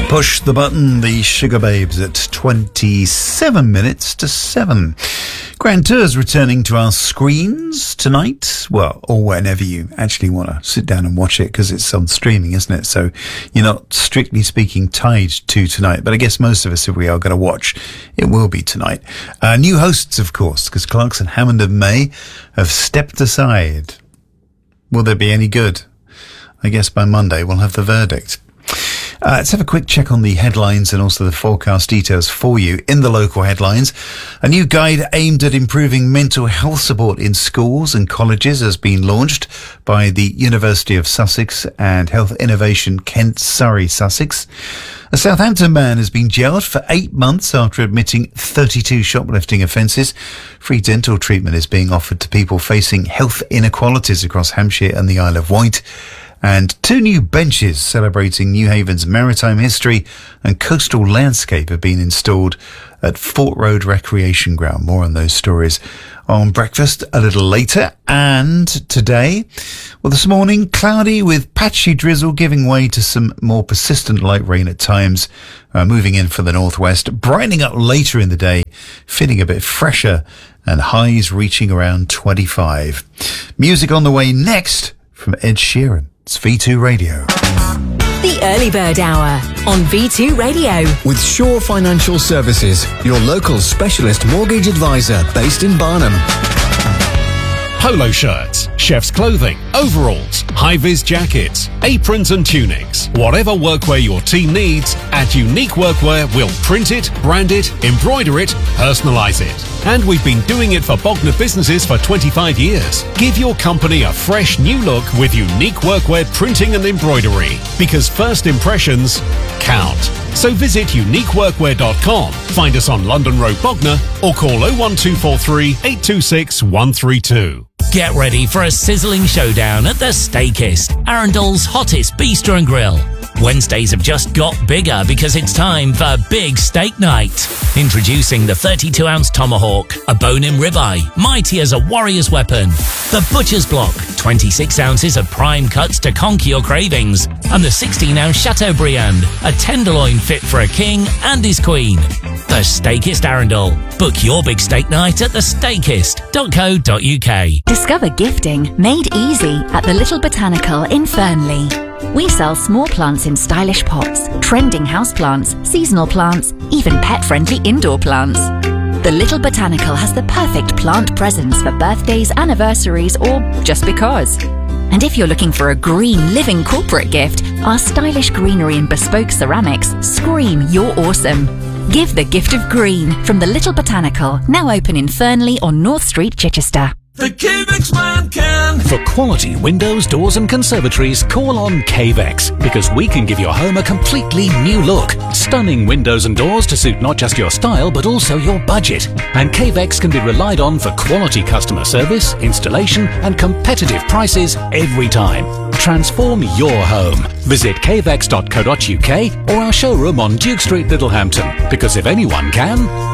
Push the button, the Sugar Babes at 27 minutes to 7. Grand Tour's returning to our screens tonight. Well, or whenever you actually want to sit down and watch it, because it's on streaming, isn't it? So you're not, strictly speaking, tied to tonight. But I guess most of us, if we are going to watch, it will be tonight. New hosts, of course, because Clarkson, Hammond and May have stepped aside. Will there be any good? I guess by Monday we'll have the verdict. Let's have a quick check on the headlines and also the forecast details for you. In the local headlines, a new guide aimed at improving mental health support in schools and colleges has been launched by the University of Sussex and Health Innovation Kent Surrey Sussex. A Southampton man has been jailed for 8 months after admitting 32 shoplifting offences. Free dental treatment is being offered to people facing health inequalities across Hampshire and the Isle of Wight. And 2 new benches celebrating New Haven's maritime history and coastal landscape have been installed at Fort Road Recreation Ground. More on those stories on breakfast a little later. And today, well, this morning, cloudy with patchy drizzle giving way to some more persistent light rain at times, moving in for the northwest, brightening up later in the day, feeling a bit fresher and highs reaching around 25. Music on the way next from Ed Sheeran. It's V2 Radio. The Early Bird Hour on V2 Radio. With Shore Financial Services, your local specialist mortgage advisor based in Barnham. Polo shirts, chef's clothing, overalls, high-vis jackets, aprons and tunics. Whatever workwear your team needs, at Unique Workwear we'll print it, brand it, embroider it, personalise it. And we've been doing it for Bognor businesses for 25 years. Give your company a fresh new look with Unique Workwear printing and embroidery, because first impressions count. So visit uniqueworkwear.com, find us on London Road Bognor, or call 01243 826 132. Get ready for a sizzling showdown at the Steakist, Arundel's hottest bistro and grill. Wednesdays have just got bigger because it's time for Big Steak Night. Introducing the 32-ounce tomahawk, a bone-in ribeye, mighty as a warrior's weapon. The Butcher's Block, 26 ounces of prime cuts to conquer your cravings. And the 16-ounce Chateaubriand, a tenderloin fit for a king and his queen. The Steakist Arundel. Book your Big Steak Night at thesteakist.co.uk. Discover gifting made easy at the Little Botanical in Fernley. We sell small plants in stylish pots, trending houseplants, seasonal plants, even pet-friendly indoor plants. The Little Botanical has the perfect plant presents for birthdays, anniversaries, or just because. And if you're looking for a green living corporate gift, our stylish greenery and bespoke ceramics scream you're awesome. Give the gift of green from the Little Botanical, now open in Fernley on North Street, Chichester. The Cavex man can. For quality windows, doors and conservatories, call on Cavex, because we can give your home a completely new look. Stunning windows and doors to suit not just your style but also your budget. And Cavex can be relied on for quality customer service, installation and competitive prices every time. Transform your home. Visit cavex.co.uk or our showroom on Duke Street, Littlehampton, because if anyone can,